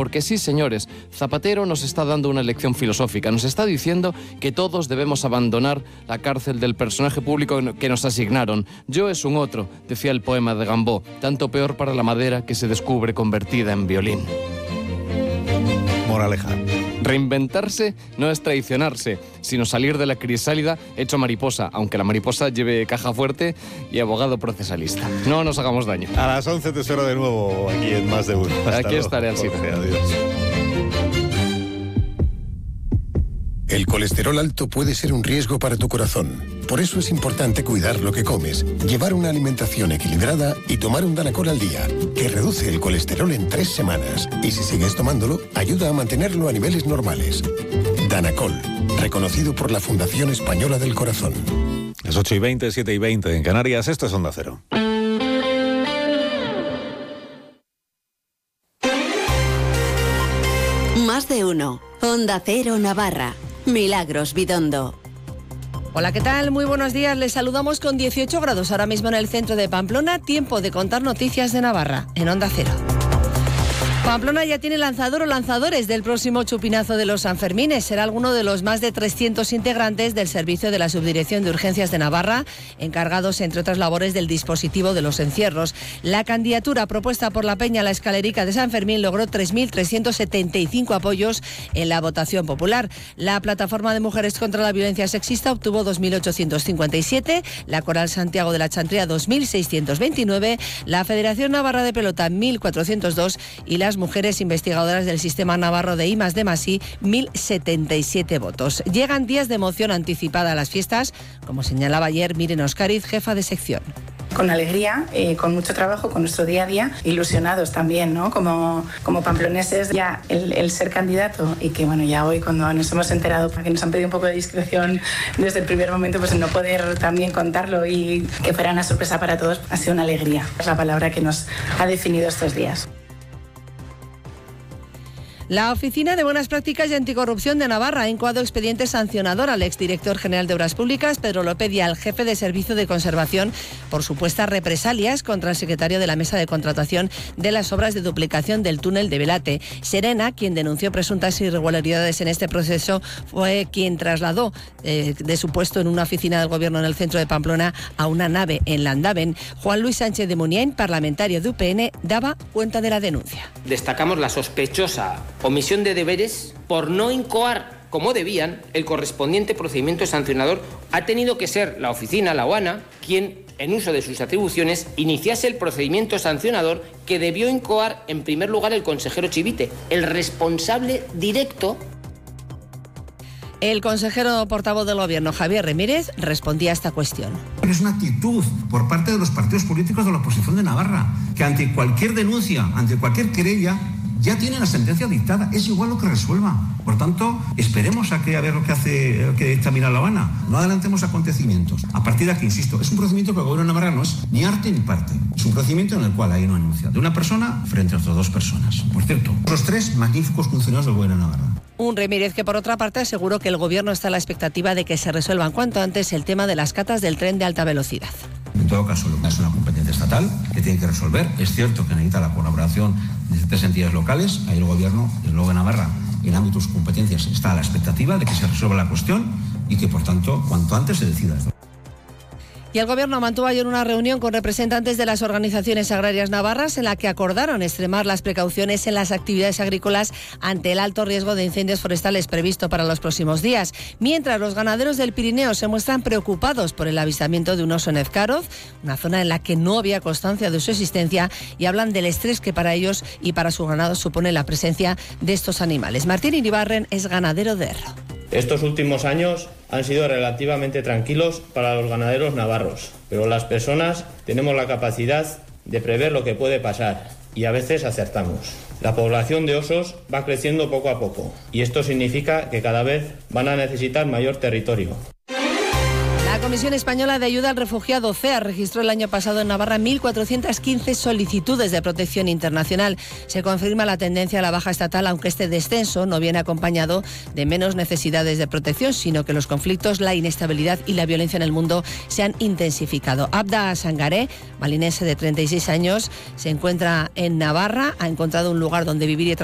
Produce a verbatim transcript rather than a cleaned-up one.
Porque sí, señores, Zapatero nos está dando una lección filosófica. Nos está diciendo que todos debemos abandonar la cárcel del personaje público que nos asignaron. Yo es un otro, decía el poema de Gambó, tanto peor para la madera que se descubre convertida en violín. Moraleja. Reinventarse no es traicionarse, sino salir de la crisálida hecho mariposa, aunque la mariposa lleve caja fuerte y abogado procesalista. No nos hagamos daño. A las once te espero de nuevo aquí en Más de Uno. Hasta aquí luego, estaré, Alcina. Adiós. El colesterol alto puede ser un riesgo para tu corazón. Por eso es importante cuidar lo que comes, llevar una alimentación equilibrada y tomar un Danacol al día, que reduce el colesterol en tres semanas. Y si sigues tomándolo, ayuda a mantenerlo a niveles normales. Danacol, reconocido por la Fundación Española del Corazón. Las ocho y veinte, siete y veinte en Canarias, esto es Onda Cero. Más de uno. Onda Cero Navarra. Milagros Bidondo. Hola, ¿qué tal? Muy buenos días. Les saludamos con dieciocho grados ahora mismo en el centro de Pamplona. Tiempo de contar noticias de Navarra en Onda Cero. Pamplona ya tiene lanzador o lanzadores del próximo chupinazo de los Sanfermines. Será alguno de los más de trescientos integrantes del servicio de la Subdirección de Urgencias de Navarra, encargados, entre otras labores, del dispositivo de los encierros. La candidatura propuesta por la Peña La Escalerica de San Fermín logró tres mil trescientos setenta y cinco apoyos en la votación popular. La Plataforma de Mujeres contra la Violencia Sexista obtuvo dos mil ochocientos cincuenta y siete, la Coral Santiago de la Chantría dos mil seiscientos veintinueve, la Federación Navarra de Pelota mil cuatrocientos dos y las Mujeres Investigadoras del Sistema Navarro de I más D más I, mil setenta y siete votos. Llegan días de emoción anticipada a las fiestas, como señalaba ayer Miren Oscariz, jefa de sección. Con alegría, eh, con mucho trabajo, con nuestro día a día, ilusionados también, ¿no? Como, como pamploneses, ya el, el ser candidato y que, bueno, ya hoy cuando nos hemos enterado, que nos han pedido un poco de discreción desde el primer momento, pues no poder también contarlo y que fuera una sorpresa para todos, ha sido una alegría. Es la palabra que nos ha definido estos días. La Oficina de Buenas Prácticas y Anticorrupción de Navarra ha incoado expediente sancionador al exdirector general de Obras Públicas, Pedro López, y al jefe de Servicio de Conservación por supuestas represalias contra el secretario de la Mesa de Contratación de las obras de duplicación del túnel de Velate. Serena, quien denunció presuntas irregularidades en este proceso, fue quien trasladó eh, de su puesto en una oficina del Gobierno en el centro de Pamplona a una nave en Landaven. Juan Luis Sánchez de Muniain, parlamentario de U P N, daba cuenta de la denuncia. Destacamos la sospechosa omisión de deberes por no incoar como debían el correspondiente procedimiento sancionador. Ha tenido que ser la oficina, la UANA, quien, en uso de sus atribuciones, iniciase el procedimiento sancionador que debió incoar en primer lugar el consejero Chivite, el responsable directo. El consejero portavoz del Gobierno, Javier Remírez, respondía a esta cuestión. Es una actitud por parte de los partidos políticos de la oposición de Navarra, que ante cualquier denuncia, ante cualquier querella, ya tienen la sentencia dictada, es igual lo que resuelva. Por tanto, esperemos a, que, a ver lo que hace que dictamina La Habana. No adelantemos acontecimientos. A partir de aquí, insisto, es un procedimiento que el Gobierno de Navarra no es ni arte ni parte. Es un procedimiento en el cual hay una denuncia de una persona frente a otras dos personas. Por cierto, los tres magníficos funcionarios del Gobierno de Navarra. Un Remírez que, por otra parte, aseguró que el Gobierno está a la expectativa de que se resuelvan cuanto antes el tema de las catas del tren de alta velocidad. En todo caso, es una competencia estatal que tiene que resolver. Es cierto que necesita la colaboración de ciertas entidades locales. Ahí el Gobierno, desde luego de Navarra, en ámbito de sus competencias, está a la expectativa de que se resuelva la cuestión y que, por tanto, cuanto antes se decida. Y el Gobierno mantuvo ayer una reunión con representantes de las organizaciones agrarias navarras en la que acordaron extremar las precauciones en las actividades agrícolas ante el alto riesgo de incendios forestales previsto para los próximos días. Mientras, los ganaderos del Pirineo se muestran preocupados por el avistamiento de un oso en Ezcaroz, una zona en la que no había constancia de su existencia, y hablan del estrés que para ellos y para su ganado supone la presencia de estos animales. Martín Iribarren es ganadero de Erro. Estos últimos años han sido relativamente tranquilos para los ganaderos navarros, pero las personas tenemos la capacidad de prever lo que puede pasar y a veces acertamos. La población de osos va creciendo poco a poco y esto significa que cada vez van a necesitar mayor territorio. La Comisión Española de Ayuda al Refugiado, C E A, registró el año pasado en Navarra mil cuatrocientas quince solicitudes de protección internacional. Se confirma la tendencia a la baja estatal, aunque este descenso no viene acompañado de menos necesidades de protección, sino que los conflictos, la inestabilidad y la violencia en el mundo se han intensificado. Abda Sangaré, malinense de treinta y seis años, se encuentra en Navarra, ha encontrado un lugar donde vivir y trabajar